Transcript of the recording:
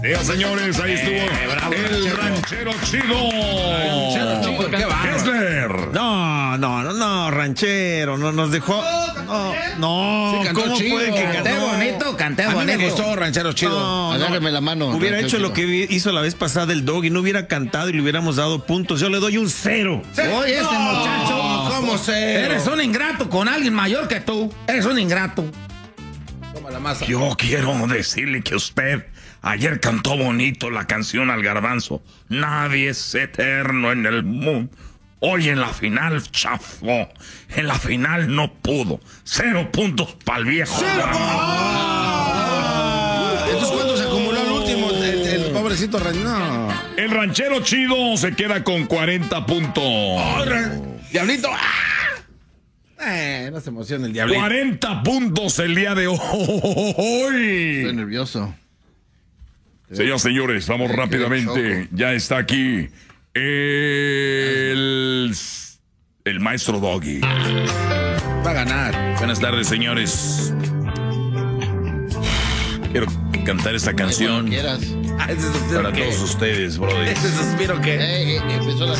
Señores, ahí estuvo bravo, el ranchero chido. Qué bárbaro. Kessler. No, ranchero, no nos dejó. No, Sí, cantó ¿cómo chido. puede que Canté bonito? Canté bonito. A mí me gustó ranchero chido. No, Agárreme la mano. Hubiera ranchero hecho chido. lo que hizo la vez pasada el Doggy, no hubiera cantado y le hubiéramos dado puntos. Yo le doy un 0. Oye, este muchacho. ¿Cómo 0? Eres un ingrato con alguien mayor que tú. Eres un ingrato. Toma la masa. Yo quiero decirle que usted ayer cantó bonito la canción al garbanzo. Nadie es eterno en el mundo. Hoy en la final chafó. En la final no pudo. 0 puntos para el viejo. Entonces, ¿cuánto se acumuló el último? El pobrecito no. El ranchero chido se queda con 40 puntos. Diablito. No se emociona el diablito. 40 puntos el día de hoy. Estoy nervioso. Señoras y señores, vamos rápidamente. Ya está aquí el maestro Doggy. Va a ganar. Buenas tardes, señores. Quiero cantar esta canción Quieras. ¿Ese suspiro para qué? todos ustedes, brother. ¿Ese suspiro qué? Empezó la